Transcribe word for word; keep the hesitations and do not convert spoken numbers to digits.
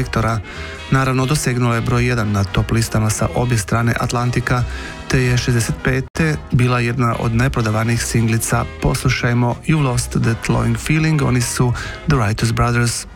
selektora. Naravno, dosegnula je broj jedan na top listama sa obje strane Atlantika, te je šezdeset pete bila jedna od najprodavanijih singlica. Poslušajmo You've Lost That Glowing Feeling, oni su The Righteous Brothers.